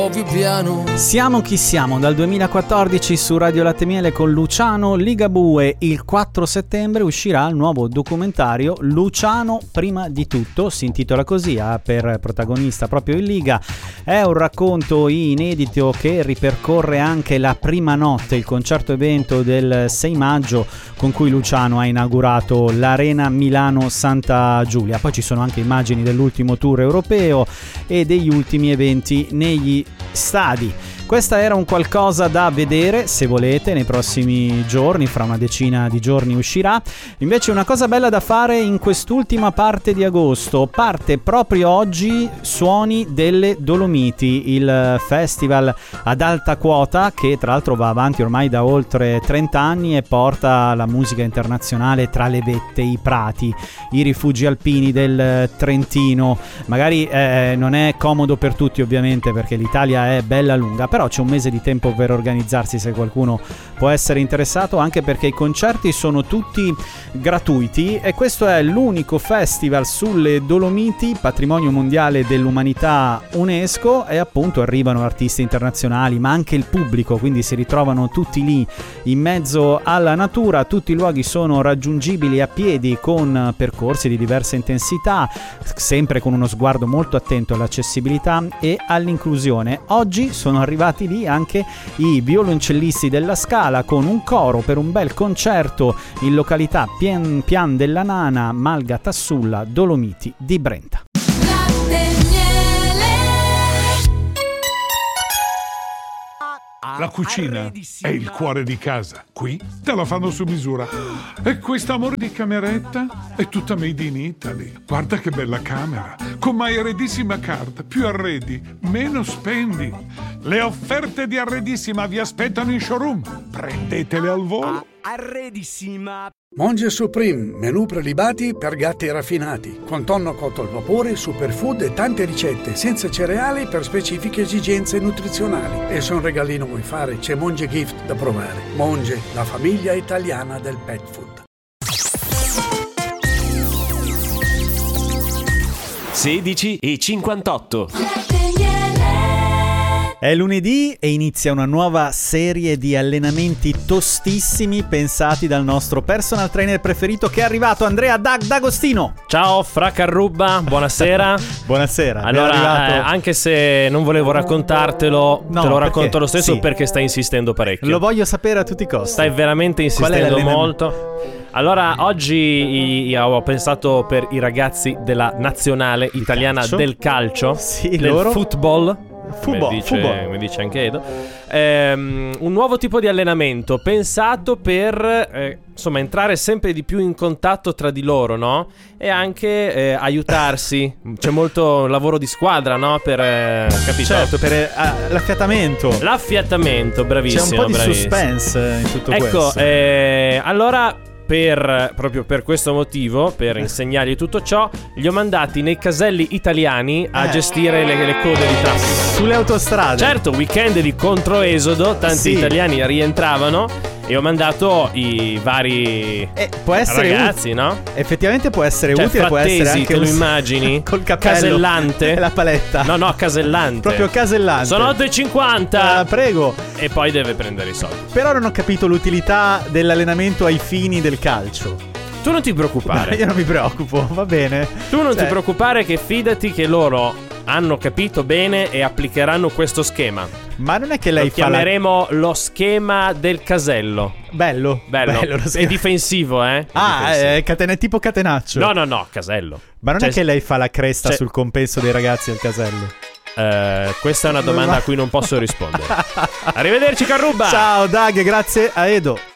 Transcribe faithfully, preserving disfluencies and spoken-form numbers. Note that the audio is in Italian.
Più piano. Siamo chi siamo dal duemilaquattordici su Radio Latte Miele con Luciano Ligabue. Il quattro settembre uscirà il nuovo documentario Luciano prima di tutto, si intitola così, ha per protagonista proprio il Liga. È un racconto inedito che ripercorre anche la prima notte, il concerto evento del sei maggio con cui Luciano ha inaugurato l'Arena Milano Santa Giulia. Poi ci sono anche immagini dell'ultimo tour europeo e degli ultimi eventi negli stadi. Questa era un qualcosa da vedere, se volete, nei prossimi giorni, fra una decina di giorni uscirà. Invece una cosa bella da fare in quest'ultima parte di agosto, parte proprio oggi Suoni delle Dolomiti, il festival ad alta quota che tra l'altro va avanti ormai da oltre trenta anni e porta la musica internazionale tra le vette, i prati, i rifugi alpini del Trentino. Magari eh, non è comodo per tutti ovviamente perché l'Italia è bella lunga, però c'è un mese di tempo per organizzarsi se qualcuno può essere interessato, anche perché i concerti sono tutti gratuiti e questo è l'unico festival sulle Dolomiti, patrimonio mondiale dell'umanità UNESCO, e appunto arrivano artisti internazionali ma anche il pubblico, quindi si ritrovano tutti lì in mezzo alla natura. Tutti i luoghi sono raggiungibili a piedi con percorsi di diversa intensità, sempre con uno sguardo molto attento all'accessibilità e all'inclusione. Oggi sono arrivati lì anche i violoncellisti della Scala con un coro per un bel concerto in località Pian, Pian della Nana, Malga Tassulla, Dolomiti di Brenta. La cucina è il cuore di casa. Qui te la fanno su misura. E quest'amore di cameretta è tutta made in Italy. Guarda che bella camera. Con My Arredissima Card. Più arredi, meno spendi. Le offerte di Arredissima vi aspettano in showroom. Prendetele al volo. Arredissima. Monge Supreme, menù prelibati per gatti raffinati, con tonno cotto al vapore, superfood e tante ricette, senza cereali per specifiche esigenze nutrizionali. E se un regalino vuoi fare, c'è Monge Gift da provare. Monge, la famiglia italiana del pet food. sedici e cinquantotto. È lunedì e inizia una nuova serie di allenamenti tostissimi pensati dal nostro personal trainer preferito che è arrivato, Andrea Dag D'Agostino. Ciao Fra Carrubba, buonasera. Buonasera. Allora, eh, anche se non volevo raccontartelo, no, te lo perché? racconto lo stesso Sì. perché stai insistendo parecchio. Lo voglio sapere a tutti i costi. Stai veramente insistendo molto. Allora, oggi i- ho pensato per i ragazzi della nazionale italiana calcio? del calcio, Sì, del loro? football. Football, come dice, football. come dice anche Edo, ehm, un nuovo tipo di allenamento pensato per eh, insomma entrare sempre di più in contatto tra di loro, no? E anche eh, aiutarsi. C'è molto lavoro di squadra, no? Per eh, capito? Certo, per eh, ah, l'affiatamento. L'affiatamento, C'è bravissimo. un po' di bravissimo. suspense in tutto Ecco, questo. eh, allora per, proprio per questo motivo, per insegnargli tutto ciò, li ho mandati nei caselli italiani a Eh. gestire le, le code di traffico. Sulle autostrade. Certo, weekend di controesodo, tanti Sì. italiani rientravano e ho mandato i vari Eh, può essere ragazzi, no? Effettivamente può essere Cioè, utile, può essere Frattesi, anche te lo un- immagini? col cappello Casellante. e la paletta. No, no, casellante. Proprio casellante. Sono otto e cinquanta. Ah, prego. E poi deve prendere i soldi. Però non ho capito l'utilità dell'allenamento ai fini del calcio. Tu non ti preoccupare. Io non mi preoccupo, va bene. Tu non Cioè, ti preoccupare, che fidati che loro hanno capito bene e applicheranno questo schema. Ma non è che lei Lo fa la... chiameremo lo schema del casello. Bello. Bello. Bello lo È schema. difensivo, eh? È Ah, difensivo. è catena- tipo catenaccio. No, no, no, casello. Ma non Cioè, è che lei fa la cresta cioè- sul compenso dei ragazzi al casello? eh, questa è una domanda a cui non posso rispondere. Arrivederci, Carrubba. Ciao Dag, grazie a Edo.